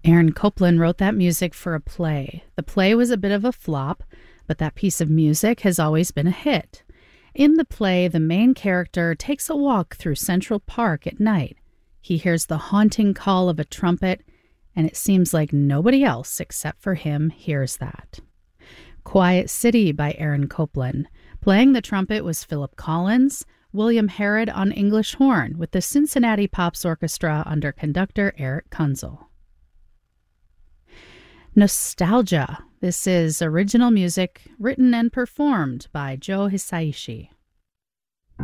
Aaron Copland wrote that music for a play. The play was a bit of a flop, but that piece of music has always been a hit. In the play, the main character takes a walk through Central Park at night. He hears the haunting call of a trumpet, and it seems like nobody else except for him hears that. Quiet City by Aaron Copland. Playing the trumpet was Philip Collins, William Harrod on English horn with the Cincinnati Pops Orchestra under conductor Eric Kunzel. Nostalgia. This is original music written and performed by Joe Hisaishi.